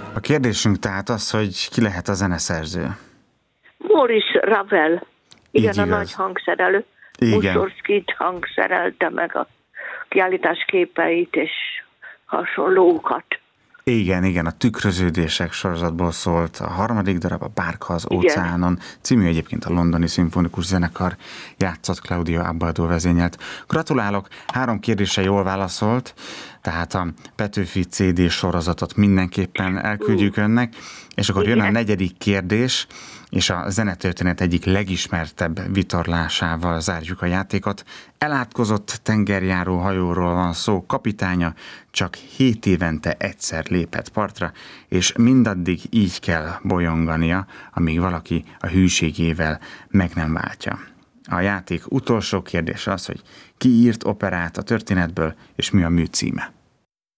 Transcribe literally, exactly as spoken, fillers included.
A kérdésünk tehát az, hogy ki lehet a zeneszerző? Maurice Ravel. Igen, Így a igaz. nagy hangszerelő. Igen. Mussorgskit hangszerelte meg a kiállítás képeit és hasonlókat. Igen, igen, a Tükröződések sorozatból szólt a harmadik darab, a Bárka az óceánon című, egyébként a Londoni Szimfonikus Zenekar játszott, Claudio Abbado vezényelt. Gratulálok, három kérdésre jól válaszolt, tehát a Petőfi cé dé sorozatot mindenképpen elküldjük önnek, és akkor jön a negyedik kérdés, és a zenetörténet egyik legismertebb vitorlásával zárjuk a játékot. Elátkozott tengerjáró hajóról van szó, kapitánya csak hét évente egyszer lépett partra, és mindaddig így kell bolyongania, amíg valaki a hűségével meg nem váltja. A játék utolsó kérdése az, hogy ki írt operát a történetből, és mi a mű címe.